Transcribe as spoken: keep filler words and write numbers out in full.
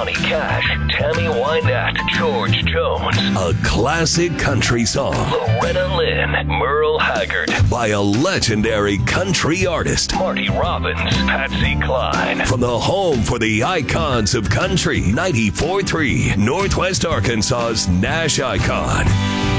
Johnny Cash, Tammy Wynette, George Jones. A classic country song. Loretta Lynn, Merle Haggard. By a legendary country artist. Marty Robbins, Patsy Cline. From the home for the icons of country, ninety-four point three, Northwest Arkansas's Nash Icon.